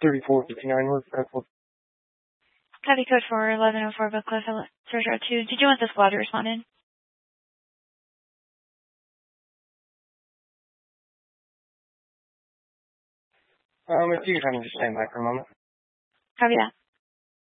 3459 North Redwood. Copy code for 1104 Bookcliff, Search 2. Did you want the squad to respond in? If you could have me just stand by for a moment. Copy that.